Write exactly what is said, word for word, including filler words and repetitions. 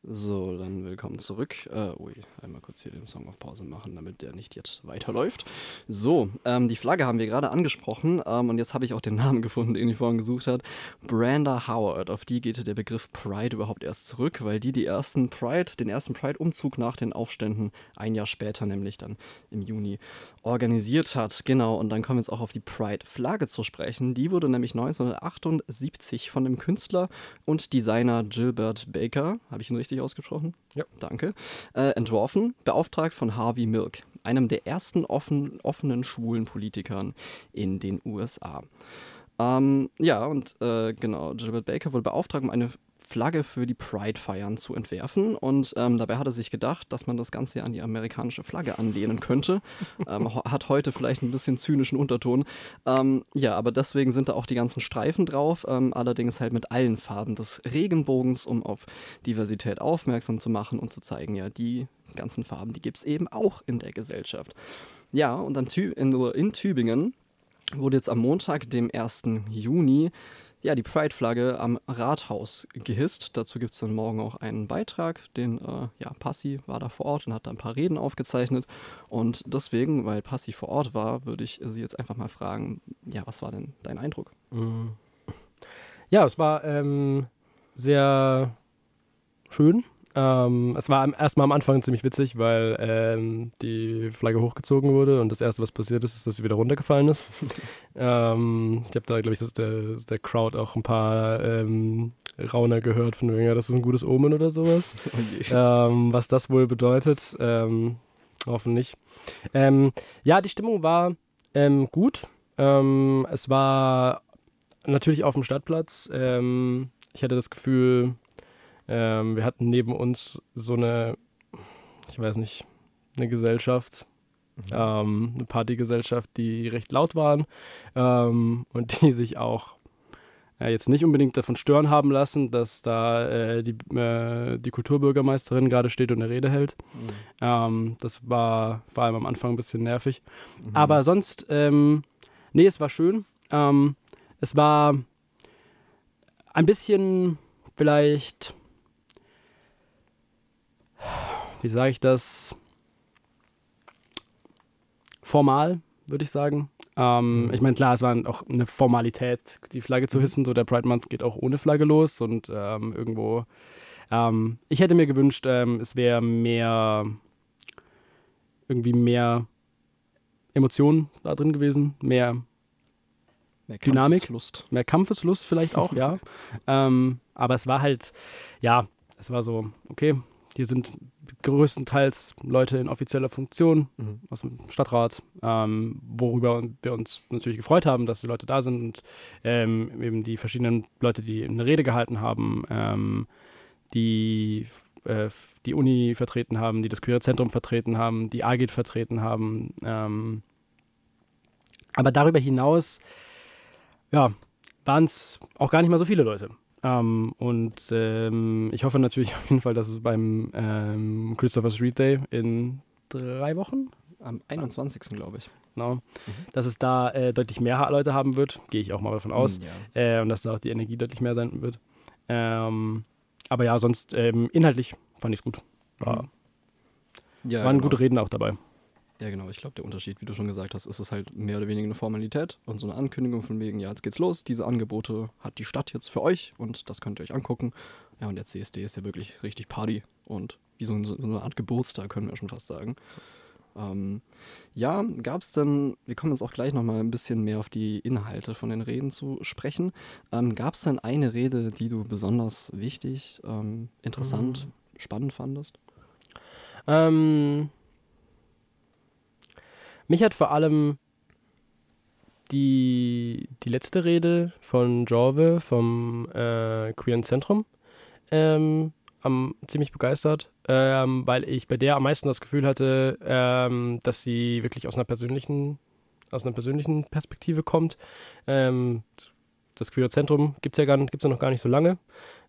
So, dann willkommen zurück. Äh, ui, einmal kurz hier den Song auf Pause machen, damit der nicht jetzt weiterläuft. So, ähm, die Flagge haben wir gerade angesprochen ähm, und jetzt habe ich auch den Namen gefunden, den ich vorhin gesucht habe. Branda Howard, auf die geht der Begriff Pride überhaupt erst zurück, weil die, die ersten Pride, den ersten Pride-Umzug nach den Aufständen ein Jahr später, nämlich dann im Juni, organisiert hat. Genau, und dann kommen wir jetzt auch auf die Pride-Flagge zu sprechen. Die wurde nämlich neunzehnhundertachtundsiebzig von dem Künstler und Designer Gilbert Baker, habe ich ihn richtig ausgesprochen? Ja. Danke. Äh, entworfen, beauftragt von Harvey Milk, einem der ersten offen, offenen schwulen Politikern in den U S A. Ähm, ja, und äh, genau, Gilbert Baker wurde beauftragt, um eine Flagge für die Pride-Feiern zu entwerfen und ähm, dabei hat er sich gedacht, dass man das Ganze an die amerikanische Flagge anlehnen könnte. ähm, hat heute vielleicht ein bisschen zynischen Unterton. Ähm, ja, aber deswegen sind da auch die ganzen Streifen drauf, ähm, allerdings halt mit allen Farben des Regenbogens, um auf Diversität aufmerksam zu machen und zu zeigen, ja, die ganzen Farben, die gibt es eben auch in der Gesellschaft. Ja, und am Tü- in, in Tübingen wurde jetzt am Montag, dem ersten Juni, ja, die Pride-Flagge am Rathaus gehisst. Dazu gibt es dann morgen auch einen Beitrag, den, äh, ja, Passi war da vor Ort und hat da ein paar Reden aufgezeichnet. Und deswegen, weil Passi vor Ort war, würde ich sie jetzt einfach mal fragen, ja, was war denn dein Eindruck? Ja, es war ähm, sehr schön. Ähm, es war erstmal am Anfang ziemlich witzig, weil ähm, die Flagge hochgezogen wurde und das Erste, was passiert ist, ist, dass sie wieder runtergefallen ist. ähm, ich habe da, glaube ich, das der, das der Crowd auch ein paar ähm, Rauner gehört, von wegen, ja, das ist ein gutes Omen oder sowas. Oh ähm, was das wohl bedeutet, ähm, hoffentlich. Ähm, ja, die Stimmung war ähm, gut. Ähm, es war natürlich auf dem Stadtplatz. Ähm, ich hatte das Gefühl, Ähm, wir hatten neben uns so eine, ich weiß nicht, eine Gesellschaft, mhm. ähm, eine Partygesellschaft, die recht laut waren ähm, und die sich auch äh, jetzt nicht unbedingt davon stören haben lassen, dass da äh, die, äh, die Kulturbürgermeisterin gerade steht und eine Rede hält. Mhm. Ähm, das war vor allem am Anfang ein bisschen nervig. Mhm. Aber sonst, ähm, nee, es war schön. Ähm, es war ein bisschen vielleicht... Wie sage ich das? Formal, würde ich sagen. Ähm, mhm. Ich meine, klar, es war auch eine Formalität, die Flagge zu hissen. So, der Pride Month geht auch ohne Flagge los und ähm, irgendwo. Ähm, ich hätte mir gewünscht, ähm, es wäre mehr, irgendwie mehr Emotionen da drin gewesen, mehr, mehr Dynamik, Kampfeslust. mehr Kampfeslust vielleicht auch, ja. Ähm, aber es war halt, ja, es war so, okay. Hier sind größtenteils Leute in offizieller Funktion mhm. aus dem Stadtrat, ähm, worüber wir uns natürlich gefreut haben, dass die Leute da sind und ähm, eben die verschiedenen Leute, die eine Rede gehalten haben, ähm, die äh, die Uni vertreten haben, die das Queere Zentrum vertreten haben, die A G I T vertreten haben. Ähm, aber darüber hinaus, ja, waren es auch gar nicht mal so viele Leute. Um, und ähm, ich hoffe natürlich auf jeden Fall, dass es beim ähm, Christopher Street Day in drei Wochen? Am einundzwanzigsten glaube ich. Genau. Mhm. Dass es da äh, deutlich mehr Leute haben wird, gehe ich auch mal davon aus. Mhm, ja. äh, und dass da auch die Energie deutlich mehr sein wird. Ähm, aber ja, sonst ähm, inhaltlich fand ich es gut. War, mhm. ja, waren genau. gute Reden auch dabei. Ja, genau. Ich glaube, der Unterschied, wie du schon gesagt hast, ist es halt mehr oder weniger eine Formalität und so eine Ankündigung von wegen, ja, jetzt geht's los. Diese Angebote hat die Stadt jetzt für euch und das könnt ihr euch angucken. Ja, und der C S D ist ja wirklich richtig Party und wie so, so eine Art Geburtstag, können wir schon fast sagen. Ähm, ja, gab es denn, wir kommen jetzt auch gleich nochmal ein bisschen mehr auf die Inhalte von den Reden zu sprechen. Ähm, gab es denn eine Rede, die du besonders wichtig, ähm, interessant, mhm. spannend fandest? Ähm... Mich hat vor allem die, die letzte Rede von Jorve vom äh, Queeren Zentrum ähm, am, ziemlich begeistert, ähm, weil ich bei der am meisten das Gefühl hatte, ähm, dass sie wirklich aus einer persönlichen, aus einer persönlichen Perspektive kommt. Ähm, das Queere Zentrum gibt es ja, gar, gibt's ja noch gar nicht so lange.